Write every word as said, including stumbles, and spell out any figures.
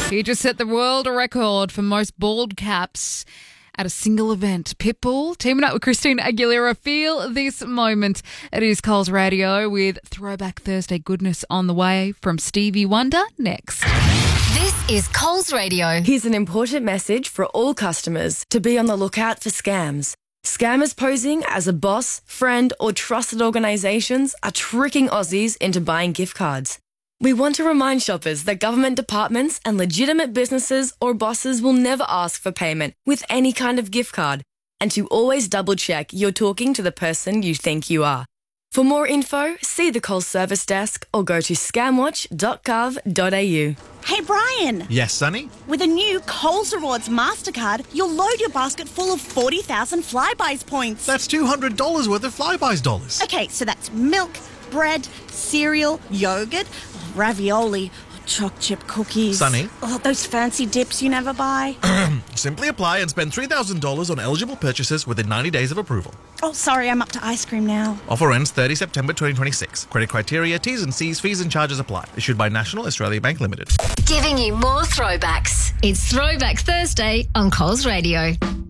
He just set the world record for most bald caps at a single event. Pitbull teaming up with Christina Aguilera. Feel this moment. It is Coles Radio with Throwback Thursday goodness on the way from Stevie Wonder next. This is Coles Radio. Here's an important message for all customers to be on the lookout for scams. Scammers posing as a boss, friend or trusted organisations are tricking Aussies into buying gift cards. We want to remind shoppers that government departments and legitimate businesses or bosses will never ask for payment with any kind of gift card, and to always double check you're talking to the person you think you are. For more info, see the Coles Service Desk or go to scamwatch dot gov dot a u. Hey Brian! Yes, Sonny? With a new Coles Rewards MasterCard, you'll load your basket full of forty thousand Flybuys points. That's two hundred dollars worth of Flybuys dollars. Okay, so that's milk, bread, cereal, yogurt, ravioli, choc chip cookies. Sonny? Oh, those fancy dips you never buy. Simply apply and spend three thousand dollars on eligible purchases within ninety days of approval. Oh, sorry, I'm up to ice cream now. Offer ends thirtieth September twenty twenty-six. Credit criteria, T's and C's, fees and charges apply. Issued by National Australia Bank Limited. Giving you more throwbacks. It's Throwback Thursday on Coles Radio.